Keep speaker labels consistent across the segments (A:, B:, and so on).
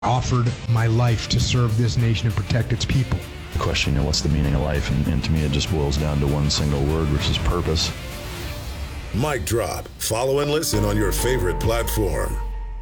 A: offered my life to serve this nation and protect its people.
B: Question, what's the meaning of life? And to me, it just boils down to one single word, which is purpose.
C: Mic drop. Follow and listen on your favorite platform.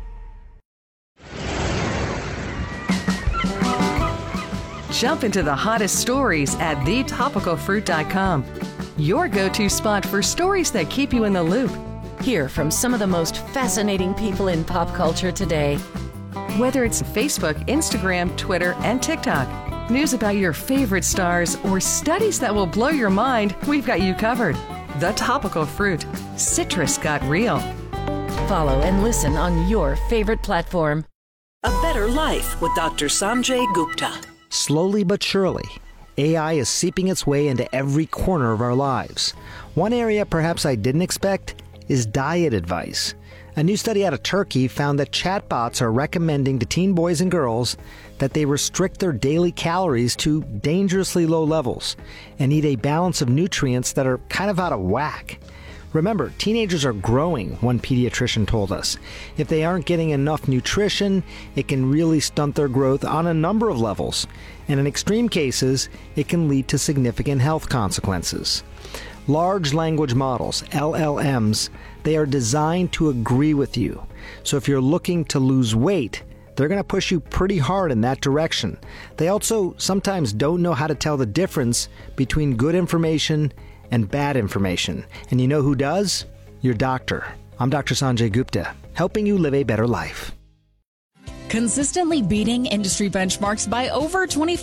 D: Jump into the hottest stories at thetopicalfruit.com. Your go-to spot for stories that keep you in the loop.
E: Hear from some of the most fascinating people in pop culture today.
D: Whether it's Facebook, Instagram, Twitter, and TikTok, news about your favorite stars, or studies that will blow your mind, we've got you covered. The Topical Fruit. Citrus got real.
E: Follow and listen on your favorite platform.
F: A Better Life with Dr. Sanjay Gupta.
G: Slowly but surely, AI is seeping its way into every corner of our lives. One area perhaps I didn't expect is diet advice. A new study out of Turkey found that chatbots are recommending to teen boys and girls that they restrict their daily calories to dangerously low levels and eat a balance of nutrients that are kind of out of whack. Remember, teenagers are growing, one pediatrician told us. If they aren't getting enough nutrition, it can really stunt their growth on a number of levels. And in extreme cases, it can lead to significant health consequences. Large language models, LLMs, they are designed to agree with you. So if you're looking to lose weight, they're going to push you pretty hard in that direction. They also sometimes don't know how to tell the difference between good information and bad information. And you know who does? Your doctor. I'm Dr. Sanjay Gupta, helping you live a better life.
H: Consistently beating industry benchmarks by over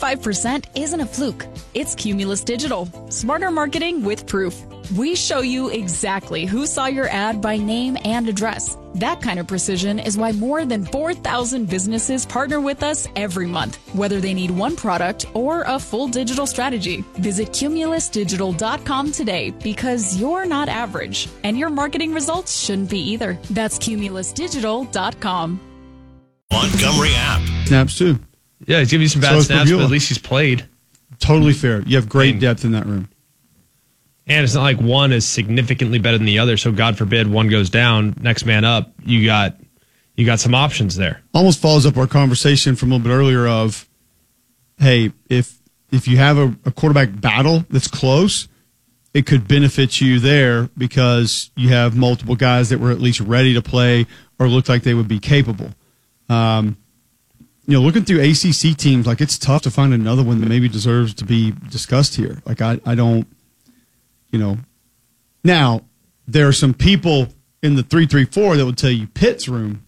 H: 25% isn't a fluke. It's Cumulus Digital. Smarter marketing with proof. We show you exactly who saw your ad by name and address. That kind of precision is why more than 4,000 businesses partner with us every month, whether they need one product or a full digital strategy. Visit cumulusdigital.com today because you're not average, and your marketing results shouldn't be either. That's cumulusdigital.com.
I: Montgomery app.
J: Snaps too.
K: Yeah, he's giving you some bad snaps, but at least he's played.
J: Totally fair. You have great depth in that room.
K: And it's not like one is significantly better than the other, so God forbid one goes down, next man up, you got some options there.
J: Almost follows up our conversation from a little bit earlier of, hey, if you have a quarterback battle that's close, it could benefit you there because you have multiple guys that were at least ready to play or looked like they would be capable. Looking through ACC teams, like it's tough to find another one that maybe deserves to be discussed here. Like I don't, Now, there are some people in the 3-3-4 that would tell you Pitt's room,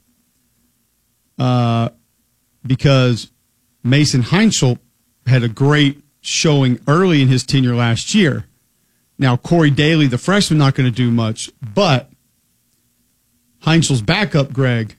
J: because Mason Heinschel had a great showing early in his tenure last year. Now, Corey Daly, the freshman, not going to do much, but Heinschel's backup, Greg,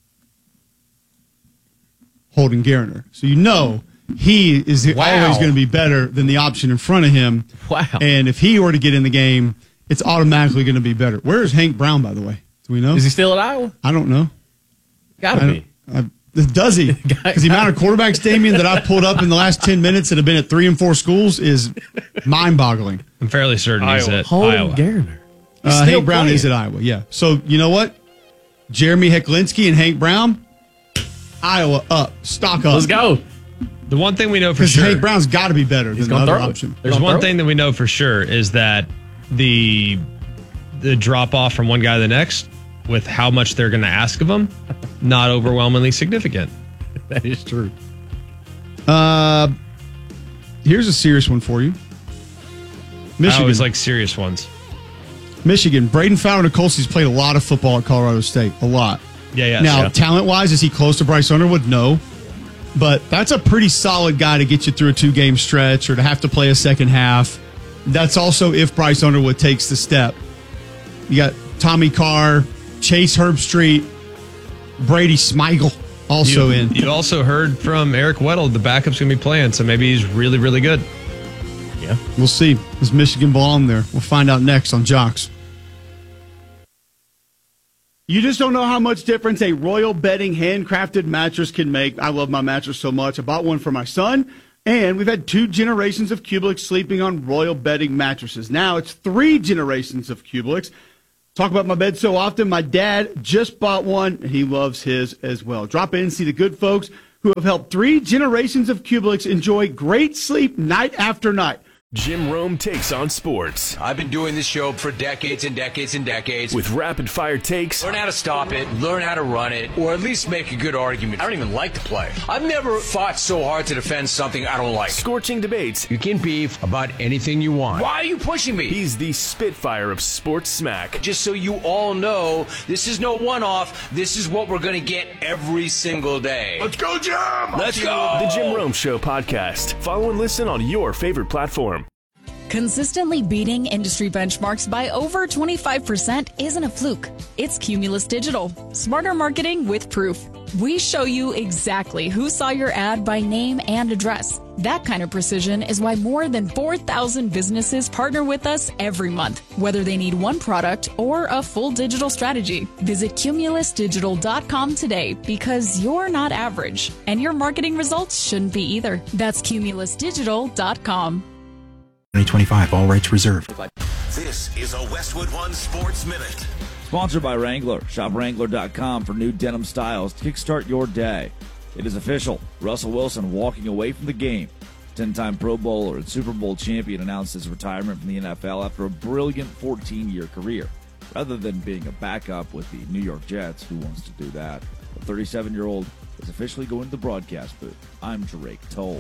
J: Holden Geriner. So he is always going to be better than the option in front of him.
K: Wow.
J: And if he were to get in the game, it's automatically going to be better. Where is Hank Brown, by the way? Do we know?
K: Is he still at Iowa?
J: I don't know.
K: Gotta be.
J: Does he? Because the amount of quarterbacks, Damien, that I've pulled up in the last 10 minutes that have been at 3 and 4 schools is mind-boggling.
K: I'm fairly certain he's at
L: Holden
K: Iowa.
L: Geriner.
J: Hank Brown is at Iowa, yeah. So, you know what? Jeremy Heklinski and Hank Brown, Iowa up. Stock up.
L: Let's go.
K: The one thing we know for sure.
J: Because Hank Brown's got to be better than the other option.
K: There's one thing that we know for sure is that the drop-off from one guy to the next with how much they're going to ask of him, not overwhelmingly significant.
L: That is true.
J: Here's a serious one for you. Michigan.
K: I always like serious ones.
J: Michigan. Braden Fowler Nicolson's played a lot of football at Colorado State. A lot.
K: Yeah.
J: Now, talent-wise, is he close to Bryce Underwood? No. But that's a pretty solid guy to get you through a 2-game stretch or to have to play a second half. That's also if Bryce Underwood takes the step. You got Tommy Carr, Chase Herbstreit, Brady Smigel also in.
K: You also heard from Eric Weddle, the backup's going to be playing, so maybe he's really, really good.
J: Yeah. We'll see. Does Michigan belong there? We'll find out next on Jocks.
M: You just don't know how much difference a Royal Bedding handcrafted mattress can make. I love my mattress so much. I bought one for my son, and we've had 2 generations of Cubelix sleeping on Royal Bedding mattresses. Now it's 3 generations of Cubelix. Talk about my bed so often. My dad just bought one, and he loves his as well. Drop in and see the good folks who have helped 3 generations of Kubelicks enjoy great sleep night after night.
L: Jim Rome takes on sports.
N: I've been doing this show for decades and decades and decades.
L: With rapid-fire takes.
N: Learn how to stop it, learn how to run it, or at least make a good argument. I don't even like to play. I've never fought so hard to defend something I don't like.
L: Scorching debates.
N: You can beef about anything you want. Why are you pushing me?
L: He's the Spitfire of sports smack.
N: Just so you all know, this is no one-off. This is what we're going to get every single day.
L: Let's go, Jim!
N: Let's go!
L: The Jim Rome Show podcast. Follow and listen on your favorite platform.
H: Consistently beating industry benchmarks by over 25% isn't a fluke. It's Cumulus Digital. Smarter marketing with proof. We show you exactly who saw your ad by name and address. That kind of precision is why more than 4,000 businesses partner with us every month, whether they need one product or a full digital strategy. Visit cumulusdigital.com today because you're not average, and your marketing results shouldn't be either. That's cumulusdigital.com.
O: 2025, all rights reserved.
I: This is a Westwood One Sports Minute.
P: Sponsored by Wrangler. Shop Wrangler.com for new denim styles to kickstart your day. It is official. Russell Wilson walking away from the game. 10-time Pro Bowler and Super Bowl champion announced his retirement from the NFL after a brilliant 14-year career. Rather than being a backup with the New York Jets, who wants to do that? The 37-year-old is officially going to the broadcast booth. I'm Drake Toll.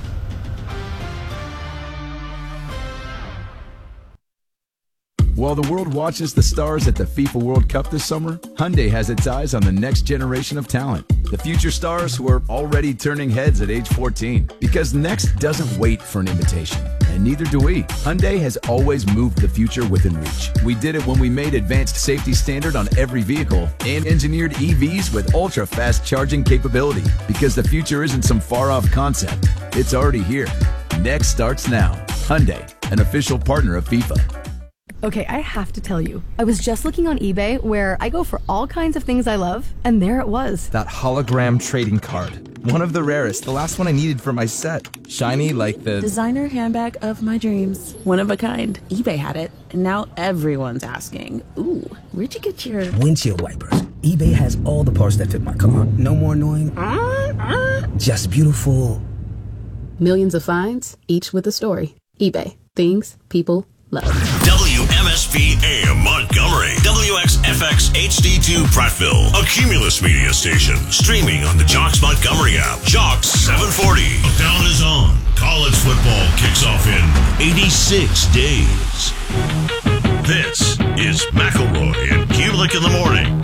Q: While the world watches the stars at the FIFA World Cup this summer, Hyundai has its eyes on the next generation of talent. The future stars who are already turning heads at age 14. Because next doesn't wait for an invitation, and neither do we. Hyundai has always moved the future within reach. We did it when we made advanced safety standard on every vehicle and engineered EVs with ultra-fast charging capability. Because the future isn't some far-off concept. It's already here. Next starts now. Hyundai, an official partner of FIFA.
R: Okay, I have to tell you, I was just looking on eBay where I go for all kinds of things I love, and there it was.
S: That hologram trading card. One of the rarest, the last one I needed for my set. Shiny like the
T: designer handbag of my dreams. One of a kind. eBay had it, and now everyone's asking, ooh, where'd you get your
U: windshield wipers? eBay has all the parts that fit my car. No more annoying, just beautiful.
V: Millions of finds, each with a story. eBay. Things people love.
I: WMSP AM Montgomery. WXFX HD2 Prattville. A Cumulus media station. Streaming on the Jocks Montgomery app. Jocks 740. Countdown is on. College football kicks off in 86 days. This is McElroy and Kubelik in the morning.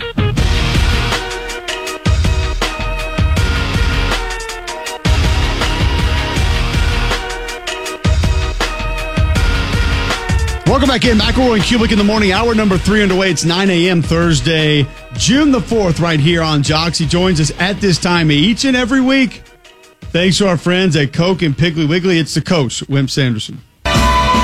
J: Welcome back in. McElroy and Kubelik in the morning. Hour number 3 underway. It's 9 a.m. Thursday, June the 4th, right here on Jocks. He joins us at this time each and every week. Thanks to our friends at Coke and Piggly Wiggly. It's the coach, Wimp Sanderson.